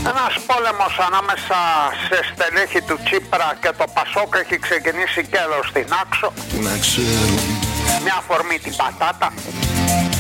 Ένας πόλεμος ανάμεσα σε στελέχη του Τσίπρα και το Πασόκ έχει ξεκινήσει και εδώ στην Άξο. Μια αφορμή την πατάτα.